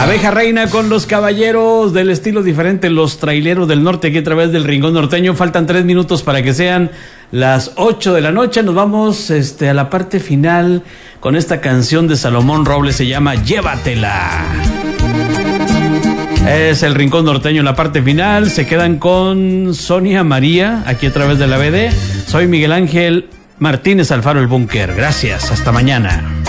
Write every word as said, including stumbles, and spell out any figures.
Abeja reina con los caballeros del estilo diferente, los traileros del norte, aquí a través del Rincón Norteño. Faltan tres minutos para que sean las ocho de la noche. Nos vamos este, a la parte final con esta canción de Salomón Robles, se llama Llévatela. Es el Rincón Norteño en la parte final. Se quedan con Sonia María, aquí a través de la B D. Soy Miguel Ángel Martínez Alfaro, el Búnker. Gracias, hasta mañana.